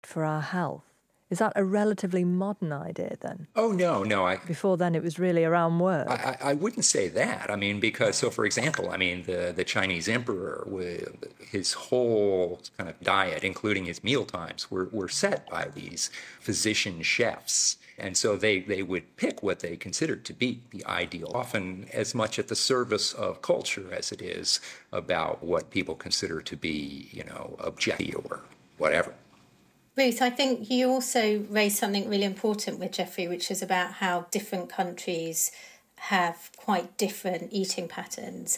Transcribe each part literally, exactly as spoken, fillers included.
for our health? Is that a relatively modern idea then? Oh, no, no. I, Before then, it was really around work. I, I wouldn't say that. I mean, because, so for example, I mean, the, the Chinese emperor, with his whole kind of diet, including his meal times, were, were set by these physician chefs. And so they, they would pick what they considered to be the ideal, often as much at the service of culture as it is about what people consider to be, you know, objective or whatever. Ruth, I think you also raised something really important with Jeffrey, which is about how different countries have quite different eating patterns.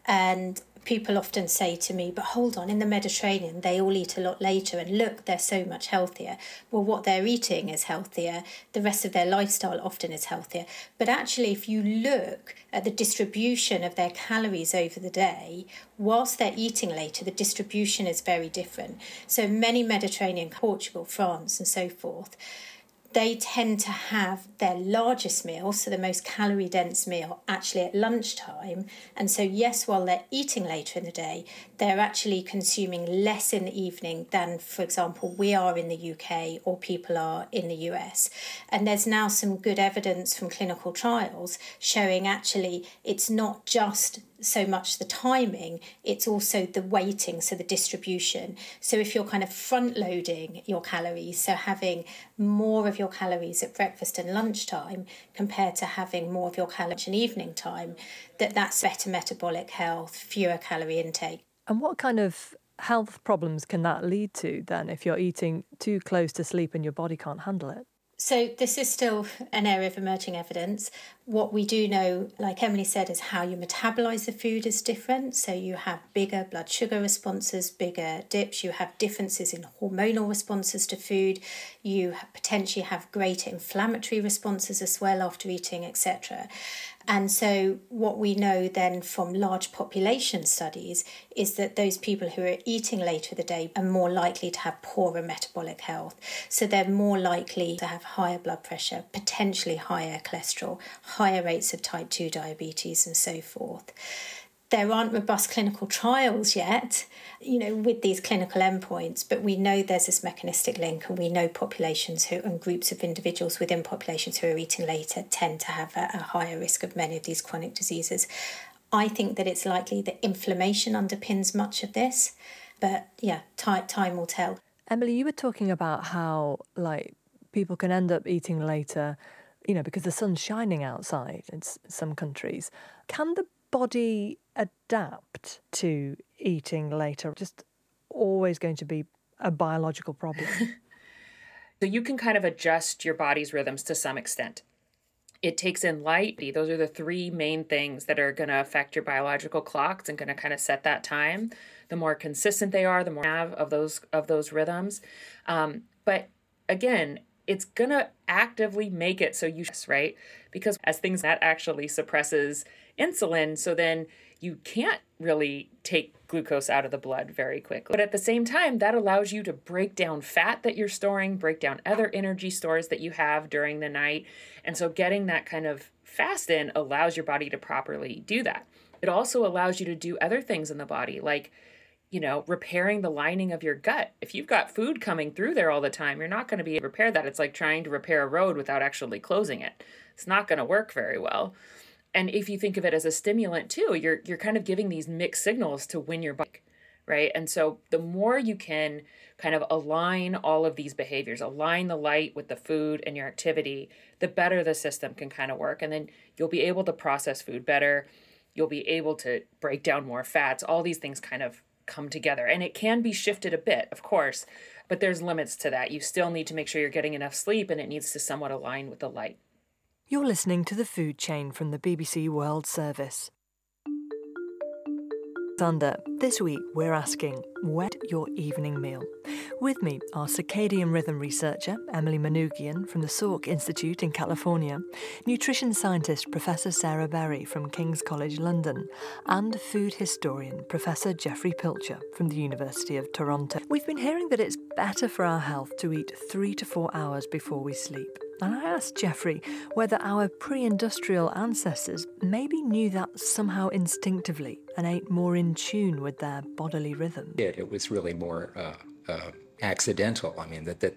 And people often say to me, but hold on, in the Mediterranean, they all eat a lot later, and look, they're so much healthier. Well, what they're eating is healthier. The rest of their lifestyle often is healthier. But actually, if you look at the distribution of their calories over the day, whilst they're eating later, the distribution is very different. So many Mediterranean, Portugal, France, and so forth, they tend to have their largest meal, so the most calorie-dense meal, actually at lunchtime. And so, yes, while they're eating later in the day, they're actually consuming less in the evening than, for example, we are in the U K or people are in the U S. And there's now some good evidence from clinical trials showing actually it's not just so much the timing, it's also the weighting, so the distribution. So if you're kind of front loading your calories, so having more of your calories at breakfast and lunchtime compared to having more of your calories in evening time, that that's better metabolic health, fewer calorie intake. And what kind of health problems can that lead to then if you're eating too close to sleep and your body can't handle it? So this is still an area of emerging evidence. What we do know, like Emily said, is how you metabolize the food is different. So you have bigger blood sugar responses, bigger dips. You have differences in hormonal responses to food. You potentially have greater inflammatory responses as well after eating, et cetera. And so what we know then from large population studies is that those people who are eating later in the day are more likely to have poorer metabolic health. So they're more likely to have higher blood pressure, potentially higher cholesterol, higher rates of type two diabetes and so forth. There aren't robust clinical trials yet, you know, with these clinical endpoints, but we know there's this mechanistic link, and we know populations who and groups of individuals within populations who are eating later tend to have a, a higher risk of many of these chronic diseases. I think that it's likely that inflammation underpins much of this, but yeah, time, time will tell. Emily, you were talking about how, like, people can end up eating later, you know, because the sun's shining outside in some countries. Can the body adapt to eating later? Just always going to be a biological problem? So you can kind of adjust your body's rhythms to some extent. It takes in light. Those are the three main things that are going to affect your biological clocks and going to kind of set that time. The more consistent they are, the more you have of those of those rhythms. Um, but again, it's going to actively make it so you, right? Because as things that actually suppresses insulin, so then you can't really take glucose out of the blood very quickly. But at the same time, that allows you to break down fat that you're storing, break down other energy stores that you have during the night. And so getting that kind of fast in allows your body to properly do that. It also allows you to do other things in the body, like, you know, repairing the lining of your gut. If you've got food coming through there all the time, you're not going to be able to repair that. It's like trying to repair a road without actually closing it. It's not going to work very well. And if you think of it as a stimulant too, you're you're kind of giving these mixed signals to when you're body, right? And so the more you can kind of align all of these behaviors, align the light with the food and your activity, the better the system can kind of work. And then you'll be able to process food better. You'll be able to break down more fats. All these things kind of come together. And it can be shifted a bit, of course, but there's limits to that. You still need to make sure you're getting enough sleep, and it needs to somewhat align with the light. You're listening to The Food Chain from the B B C World Service. Sander, this week we're asking, whet your evening meal. With me are circadian rhythm researcher Emily Manoogian from the Salk Institute in California, nutrition scientist Professor Sarah Berry from King's College London, and food historian Professor Jeffrey Pilcher from the University of Toronto. We've been hearing that it's better for our health to eat three to four hours before we sleep. And I asked Jeffrey whether our pre-industrial ancestors maybe knew that somehow instinctively and ate more in tune with their bodily rhythm. It, it was really more uh, uh, accidental. I mean, that, that